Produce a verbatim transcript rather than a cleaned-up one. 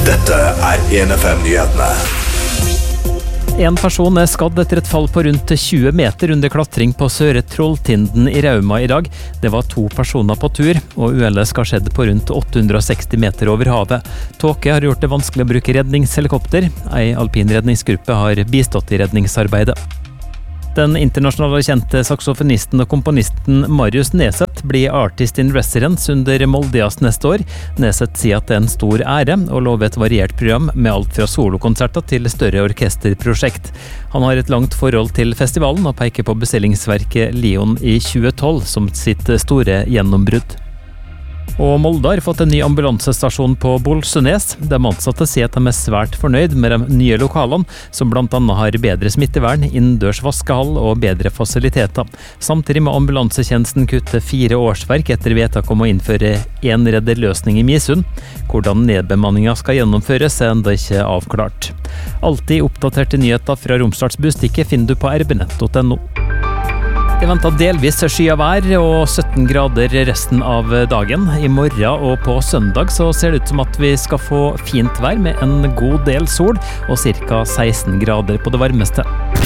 Dette er en F M-nyhetene. En person er skadd etter et fall på rundt tjue meter under klatring på Søre Trolltinden i Rauma i dag. Det var to personer på tur, og uhellet skal skjedd på rundt åtte hundre og seksti meter over havet. Tåke har gjort det vanskelig å bruke redningshelikopter. En alpin redningsgruppe har bistått i redningsarbeidet. Den internasjonale kjente saksofonisten og komponisten Marius Neset blir Artist in Residence under Moldejazz neste år. Neset sier at det er en stor ære, og lover et variert program med alt fra solokonserter til større orkesterprosjekt. Han har et langt forhold til festivalen og peker på bestillingsverket Leon i tjue tolv som sitt store gjennombrudd. Og Molde har fått en ny ambulansestasjon på Bolsønes. De ansatte sier at de er svært fornøyd med de nye lokalene, som blant annet har bedre smittevern, innendørs vaskehall og bedre fasiliteter. Samtidig må ambulansetjenesten kutte fire årsverk etter vedtak om å innføre en redderløsning i Misund. Hvordan nedbemanningen skal gjennomføres er enda ikke avklart. Alltid oppdaterte nyheter fra Romsdals Bustikke finner du på r b nett punktum no. Det venter delvis skyet vær og sytten grader resten av dagen. I morgen og på søndag så ser det ut som at vi skal få fint vær med en god del sol og ca seksten grader på det varmeste.